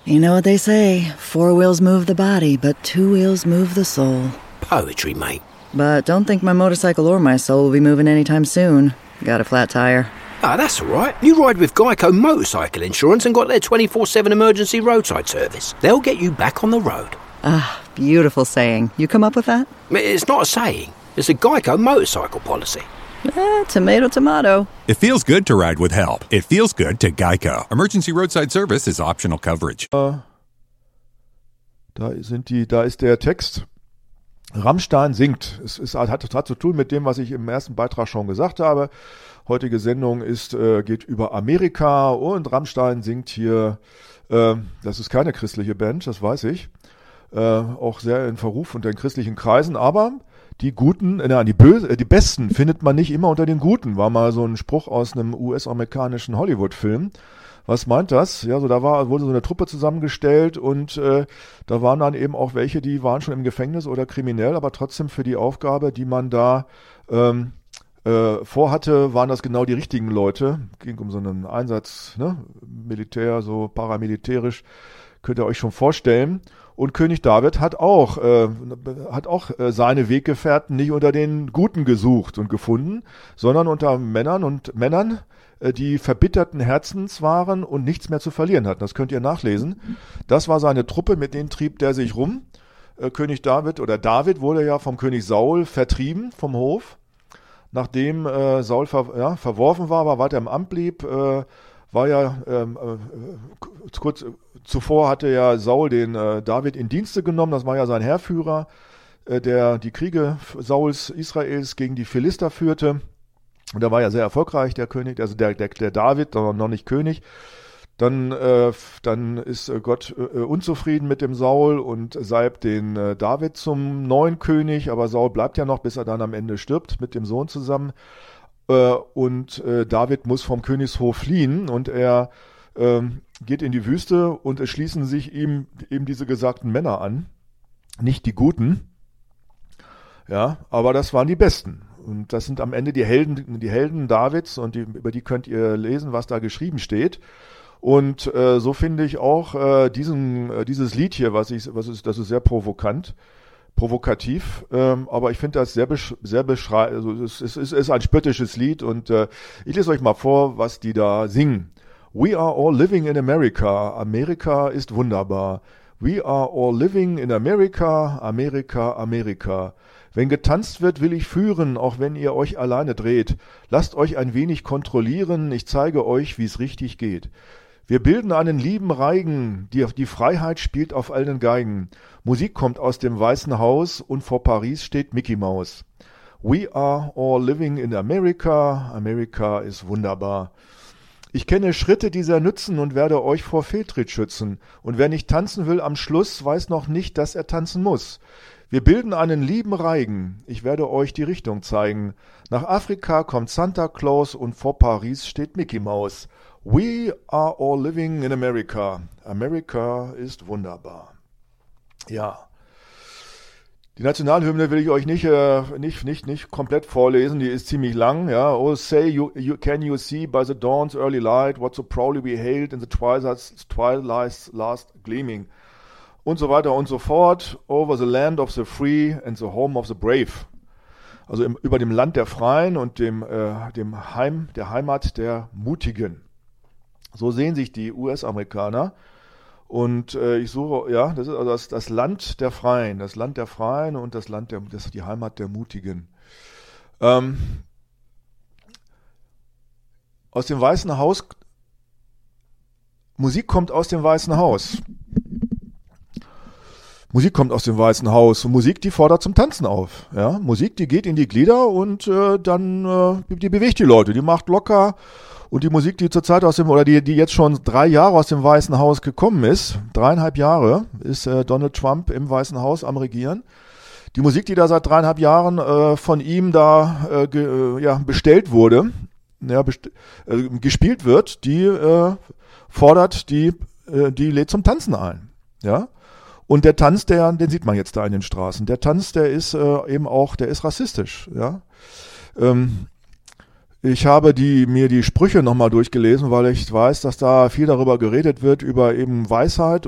You know what they say, 4 wheels move the body, but 2 wheels move the soul. Poetry, mate. But don't think my motorcycle or my soul will be moving anytime soon. Got a flat tire. Ah, that's all right. You ride with Geico Motorcycle Insurance and got their 24/7 emergency roadside service. They'll get you back on the road. Ah, beautiful saying. You come up with that? It's not a saying. It's a Geico motorcycle policy. Tomato, tomato. It feels good to ride with help. It feels good to Geico. Emergency roadside service is optional coverage. Da ist der Text. Rammstein singt. Es hat zu tun mit dem, was ich im ersten Beitrag schon gesagt habe. Heutige Sendung geht über Amerika und Rammstein singt hier, das ist keine christliche Band, das weiß ich, auch sehr in Verruf unter den christlichen Kreisen, aber die die Besten findet man nicht immer unter den Guten, war mal so ein Spruch aus einem US-amerikanischen Hollywood-Film. Was meint das? Ja, wurde so eine Truppe zusammengestellt und da waren dann eben auch welche, die waren schon im Gefängnis oder kriminell, aber trotzdem für die Aufgabe, die man da vorhatte, waren das genau die richtigen Leute. Ging um so einen Einsatz, ne? Militär, so paramilitärisch, könnt ihr euch schon vorstellen. Und König David hat auch seine Weggefährten nicht unter den Guten gesucht und gefunden, sondern unter Männern, die verbitterten Herzens waren und nichts mehr zu verlieren hatten. Das könnt ihr nachlesen. Das war seine Truppe, mit denen trieb der sich rum. König David wurde ja vom König Saul vertrieben vom Hof. Nachdem Saul verworfen war, aber weiter im Amt blieb, kurz zuvor hatte ja Saul den David in Dienste genommen. Das war ja sein Heerführer, der die Kriege Sauls Israels gegen die Philister führte. Und er war ja sehr erfolgreich, der König, also der David, noch nicht König. Dann ist Gott unzufrieden mit dem Saul und salbt den David zum neuen König, aber Saul bleibt ja noch, bis er dann am Ende stirbt, mit dem Sohn zusammen. Und David muss vom Königshof fliehen und er geht in die Wüste und es schließen sich ihm eben diese gesagten Männer an, nicht die Guten, ja, aber das waren die Besten. Und das sind am Ende die Helden Davids und über die könnt ihr lesen, was da geschrieben steht. Und so finde ich auch dieses Lied hier, das ist sehr provokativ, aber ich finde das sehr also es ist ein spöttisches Lied und ich lese euch mal vor, was die da singen. We are all living in America. Amerika ist wunderbar. We are all living in America. Amerika, Amerika. Wenn getanzt wird, will ich führen, auch wenn ihr euch alleine dreht. Lasst euch ein wenig kontrollieren, ich zeige euch, wie es richtig geht. Wir bilden einen lieben Reigen, die Freiheit spielt auf allen Geigen. Musik kommt aus dem Weißen Haus und vor Paris steht Mickey Mouse. We are all living in America, Amerika ist wunderbar. Ich kenne Schritte, die sehr nützen und werde euch vor Fehltritt schützen. Und wer nicht tanzen will am Schluss, weiß noch nicht, dass er tanzen muss. Wir bilden einen lieben Reigen, ich werde euch die Richtung zeigen. Nach Afrika kommt Santa Claus und vor Paris steht Mickey Mouse. We are all living in America. Amerika ist wunderbar. Ja. Die Nationalhymne will ich euch nicht komplett vorlesen, die ist ziemlich lang. Ja. Oh, say can you see by the dawn's early light what so proudly we hailed in the twilight's last gleaming. Und so weiter und so fort. Over the land of the free and the home of the brave. Also über dem Land der Freien und der Heimat der Mutigen. So sehen sich die US-Amerikaner. Und ich suche, ja, das ist also das Land der Freien und das ist die Heimat der Mutigen. Aus dem Weißen Haus, Musik kommt aus dem Weißen Haus. Musik kommt aus dem Weißen Haus und Musik, die fordert zum Tanzen auf. Ja? Musik, die geht in die Glieder und die bewegt die Leute, die macht locker. Und die Musik, die zurzeit die jetzt schon 3 Jahre aus dem Weißen Haus gekommen ist, 3,5 Jahre ist Donald Trump im Weißen Haus am Regieren. Die Musik, die da seit 3,5 Jahren von ihm da bestellt wurde, gespielt wird, die lädt zum Tanzen ein. Ja. Und der Tanz, den sieht man jetzt da in den Straßen. Der Tanz, der ist der ist rassistisch. Ja. Ich habe mir die Sprüche nochmal durchgelesen, weil ich weiß, dass da viel darüber geredet wird, über eben Weisheit